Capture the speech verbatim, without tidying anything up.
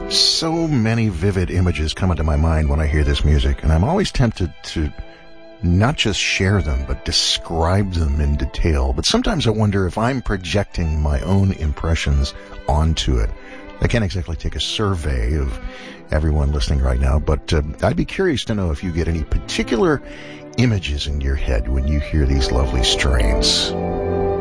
So many vivid images come into my mind when I hear this music, and I'm always tempted to not just share them, but describe them in detail. But sometimes I wonder if I'm projecting my own impressions onto it. I can't exactly take a survey of everyone listening right now, but uh, I'd be curious to know if you get any particular images in your head when you hear these lovely strains.